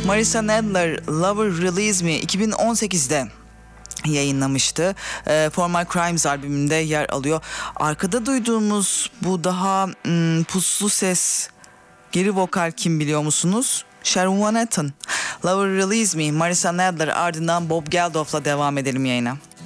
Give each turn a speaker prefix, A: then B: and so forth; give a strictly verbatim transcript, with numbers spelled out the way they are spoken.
A: Marissa Nadler Lover Release Me iki bin on sekizde yayınlamıştı. E, For My Crimes albümünde yer alıyor. Arkada duyduğumuz bu daha ım, puslu ses, geri vokal kim biliyor musunuz? Sharon Van Etten. Lover Release Me, Marissa Nadler, ardından Bob Geldof'la devam edelim yayına.